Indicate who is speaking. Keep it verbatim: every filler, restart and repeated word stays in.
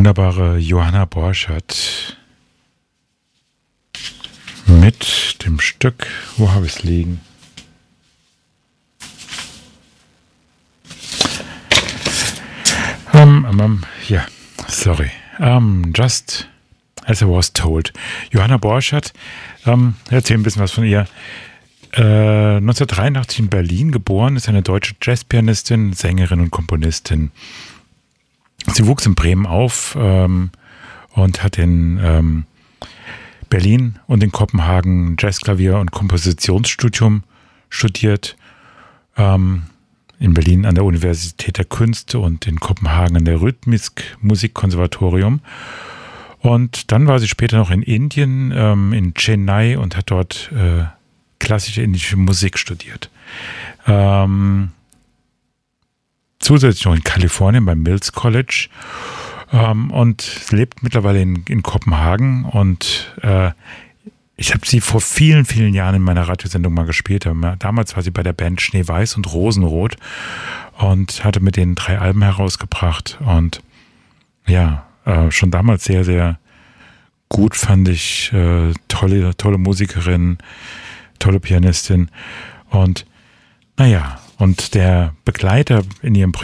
Speaker 1: wunderbare Johanna Borchert mit dem Stück, wo habe ich es liegen? Um, um, um, ja, sorry. Um, just as I was told. Johanna Borchert, um, erzähl ein bisschen was von ihr. Äh, neunzehnhundertdreiundachtzig in Berlin geboren, ist eine deutsche Jazzpianistin, Sängerin und Komponistin. Sie wuchs in Bremen auf ähm, und hat in ähm, Berlin und in Kopenhagen Jazzklavier- und Kompositionsstudium studiert. Ähm, in Berlin an der Universität der Künste und in Kopenhagen an der Rytmisk Musikkonservatorium. Und dann war sie später noch in Indien, ähm, in Chennai, und hat dort äh, klassische indische Musik studiert. Ähm, zusätzlich noch in Kalifornien beim Mills College ähm, und lebt mittlerweile in, in Kopenhagen. Und äh, ich habe sie vor vielen, vielen Jahren in meiner Radiosendung mal gespielt. Damals war sie bei der Band Schneeweiß und Rosenrot und hatte mit denen drei Alben herausgebracht. Und ja, äh, schon damals sehr, sehr gut, fand ich. Äh, tolle, tolle Musikerin, tolle Pianistin. Und naja, und der Begleiter in ihrem